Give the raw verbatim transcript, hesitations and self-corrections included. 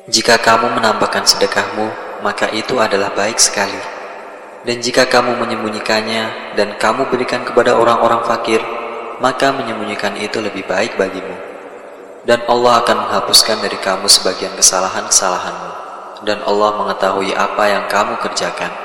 Jika kamu menambahkan sedekahmu, maka itu adalah baik sekali. Dan jika kamu menyembunyikannya dan kamu berikan kepada orang-orang fakir, maka menyembunyikan itu lebih baik bagimu. Dan Allah akan menghapuskan dari kamu sebagian kesalahan-kesalahanmu. Dan Allah mengetahui apa yang kamu kerjakan.